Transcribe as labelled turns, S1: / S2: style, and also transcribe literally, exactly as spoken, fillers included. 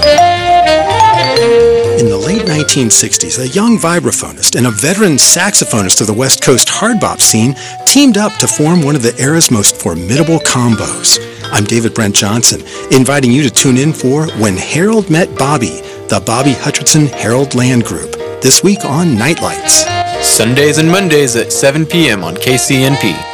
S1: In the late nineteen sixties, a young vibraphonist and a veteran saxophonist of the West Coast hard bop scene teamed up to form one of the era's most formidable combos. I'm David Brent Johnson, inviting you to tune in for When Harold Met Bobby, the Bobby Hutcherson Harold Land Group, this week on Nightlights.
S2: Sundays and Mondays at seven p.m. on K C N P.